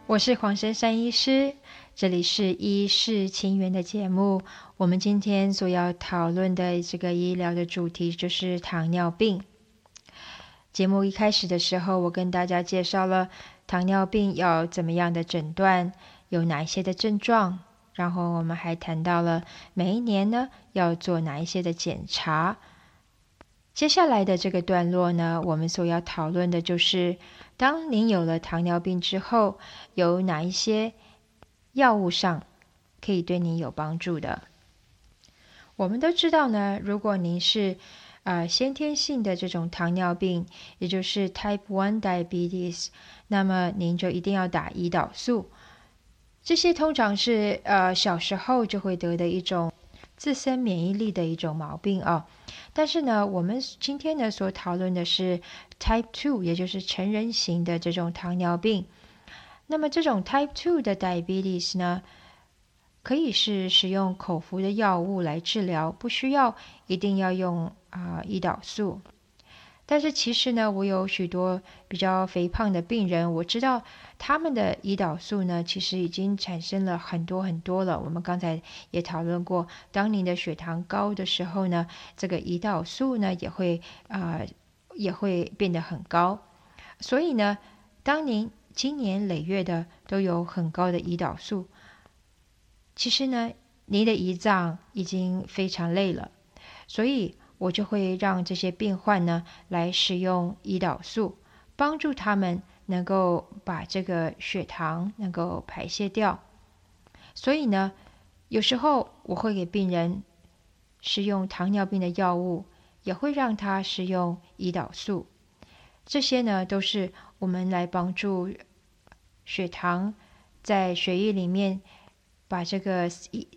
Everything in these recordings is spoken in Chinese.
我是黄珊珊医师，这里是医事情缘的节目。我们今天所要讨论的这个医疗的主题就是糖尿病。节目一开始的时候，我跟大家介绍了糖尿病要怎么样的诊断，有哪一些的症状，然后我们还谈到了每一年呢要做哪一些的检查。接下来的这个段落呢，我们所要讨论的就是当您有了糖尿病之后，有哪一些药物上可以对您有帮助的。我们都知道呢，如果您是先天性的这种糖尿病，也就是 Type 1 diabetes， 那么您就一定要打胰岛素。这些通常是小时候就会得的一种自身免疫力的一种毛病啊。但是呢，我们今天呢所讨论的是 Type 2， 也就是成人型的这种糖尿病。那么这种 Type 2的 diabetes 呢，可以是使用口服的药物来治疗，不需要一定要用胰岛素。但是其实呢，我有许多比较肥胖的病人，我知道他们的胰岛素呢，其实已经产生了很多很多了。我们刚才也讨论过，当您的血糖高的时候呢，这个胰岛素呢也会变得很高。所以呢，当您经年累月的都有很高的胰岛素，其实呢，您的胰脏已经非常累了，所以我就会让这些病患呢来使用胰岛素，帮助他们能够把这个血糖能够排泄掉。所以呢，有时候我会给病人使用糖尿病的药物，也会让他使用胰岛素。这些呢都是我们来帮助血糖在血液里面把这个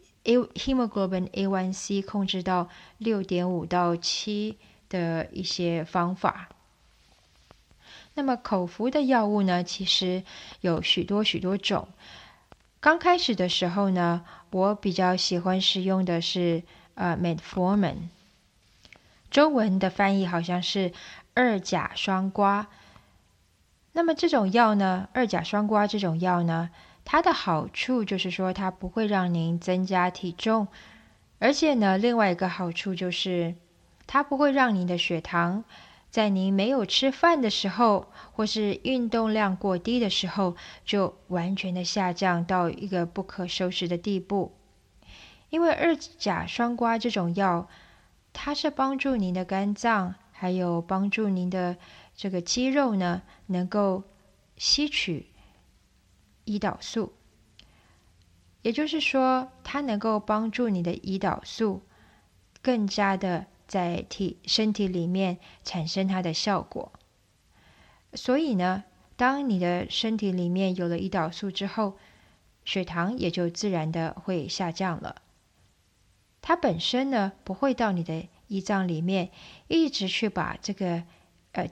hemoglobin A1C 控制到6.5到7的一些方法。那么口服的药物呢，其实有许多种。刚开始的时候呢，我比较喜欢使用的是metformin， 中文的翻译好像是二甲双胍。那么这种药呢，二甲双胍这种药呢，它的好处就是说它不会让您增加体重，而且呢，另外一个好处就是它不会让您的血糖在您没有吃饭的时候，或是运动量过低的时候，就完全的下降到一个不可收拾的地步。因为二甲双胍这种药，它是帮助您的肝脏，还有帮助您的这个肌肉呢，能够吸取胰岛素。也就是说，它能够帮助你的胰岛素更加的在身体里面产生它的效果。所以呢，当你的身体里面有了胰岛素之后，血糖也就自然的会下降了。它本身呢，不会到你的胰脏里面一直去把这个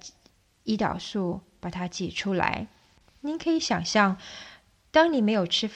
胰岛素把它挤出来。您可以想象，当你没有吃